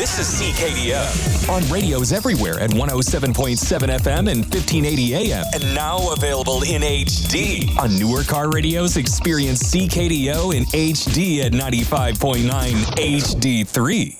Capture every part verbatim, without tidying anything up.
This is C K D O. On radios everywhere at one oh seven point seven F M and fifteen eighty A M. And now available in H D. On newer car radios, experience C K D O in H D at ninety-five point nine H D three.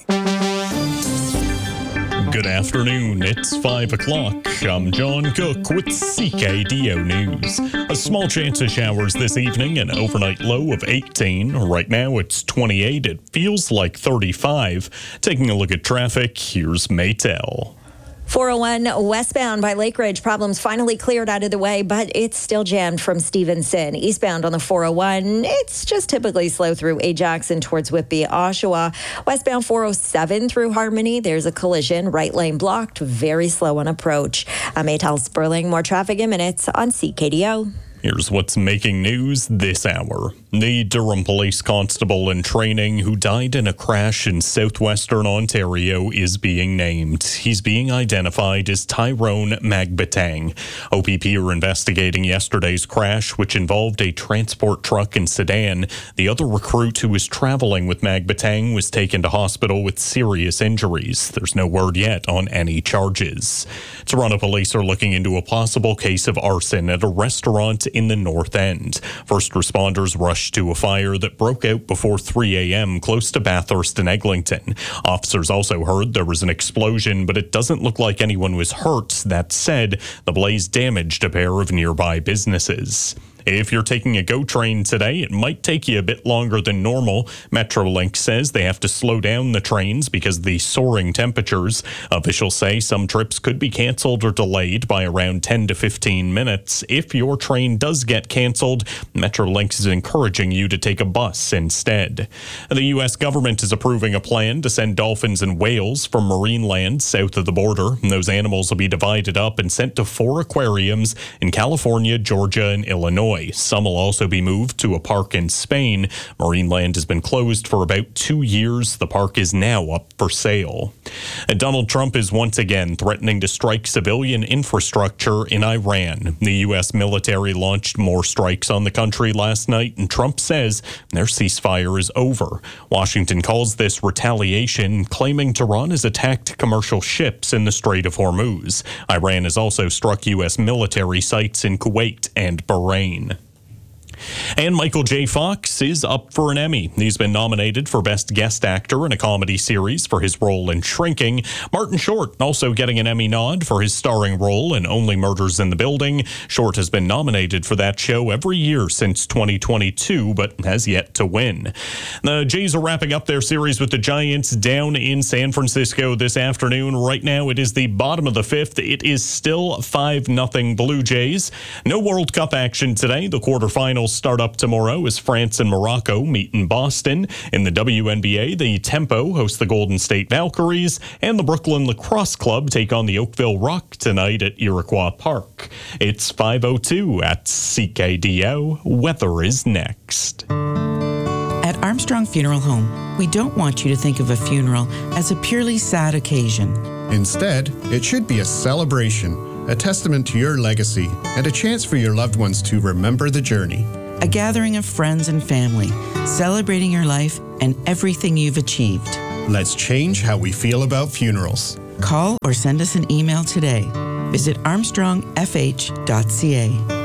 Good afternoon, it's five o'clock. I'm John Cook with C K D O News. A small chance of showers this evening, an overnight low of eighteen. Right now it's twenty-eight, it feels like thirty-five. Taking a look at traffic, here's Maytel. four oh one westbound by Lake Ridge, problems finally cleared out of the way, but it's still jammed from Stevenson. Eastbound on the four oh one, it's just typically slow through Ajax and towards Whitby, Oshawa. Westbound four oh seven through Harmony, there's a collision, right lane blocked, very slow on approach. I'm Maytel Sperling, more traffic in minutes on C K D O. Here's what's making news this hour. The Durham police constable in training who died in a crash in southwestern Ontario is being named. He's being identified as Tyrone Magbatang. O P P are investigating yesterday's crash, which involved a transport truck and sedan. The other recruit who was traveling with Magbatang was taken to hospital with serious injuries. There's no word yet on any charges. Toronto police are looking into a possible case of arson at a restaurant in the North End. First responders rushed to a fire that broke out before three a.m. close to Bathurst and Eglinton. Officers also heard there was an explosion, but it doesn't look like anyone was hurt. That said, the blaze damaged a pair of nearby businesses. If you're taking a GO train today, it might take you a bit longer than normal. Metrolink says they have to slow down the trains because of the soaring temperatures. Officials say some trips could be canceled or delayed by around ten to fifteen minutes. If your train does get canceled, Metrolink is encouraging you to take a bus instead. The U S government is approving a plan to send dolphins and whales from marine land south of the border. Those animals will be divided up and sent to four aquariums in California, Georgia, and Illinois. Some will also be moved to a park in Spain. Marine land has been closed for about two years. The park is now up for sale. And Donald Trump is once again threatening to strike civilian infrastructure in Iran. The U S military launched more strikes on the country last night, and Trump says their ceasefire is over. Washington calls this retaliation, claiming Tehran has attacked commercial ships in the Strait of Hormuz. Iran has also struck U S military sites in Kuwait and Bahrain. And Michael J. Fox is up for an Emmy. He's been nominated for Best Guest Actor in a Comedy Series for his role in Shrinking. Martin Short also getting an Emmy nod for his starring role in Only Murders in the Building. Short has been nominated for that show every year since twenty twenty-two, but has yet to win. The Jays are wrapping up their series with the Giants down in San Francisco this afternoon. Right now, it is the bottom of the fifth. It is still five nothing Blue Jays. No World Cup action today. The quarterfinals start up tomorrow as France and Morocco meet in Boston. In the W N B A, the Tempo host the Golden State Valkyries, and the Brooklyn Lacrosse Club take on the Oakville Rock tonight at Iroquois Park. It's five oh two at C K D O. Weather is next. At Armstrong Funeral Home, we don't want you to think of a funeral as a purely sad occasion. Instead, it should be a celebration, a testament to your legacy, and a chance for your loved ones to remember the journey. A gathering of friends and family, celebrating your life and everything you've achieved. Let's change how we feel about funerals. Call or send us an email today. Visit armstrong f h dot c a.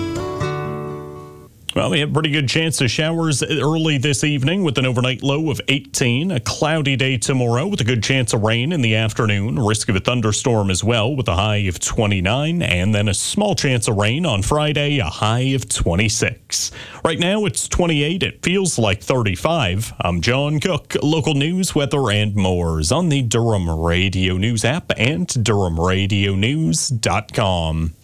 Well, we have a pretty good chance of showers early this evening with an overnight low of eighteen. A cloudy day tomorrow with a good chance of rain in the afternoon. Risk of a thunderstorm as well with a high of twenty-nine. And then a small chance of rain on Friday, a high of twenty-six. Right now it's twenty-eight. It feels like thirty-five. I'm John Cook. Local news, weather, and more is on the Durham Radio News app and durham radio news dot com.